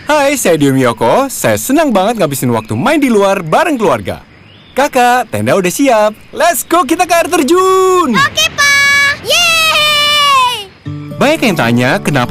Hai, saya Dio Miyoko. Saya senang banget ngabisin waktu main di luar bareng keluarga. Kakak, tenda udah siap. Let's go, kita ke air terjun. Oke, Pak. Yeay! Banyak yang tanya, kenapa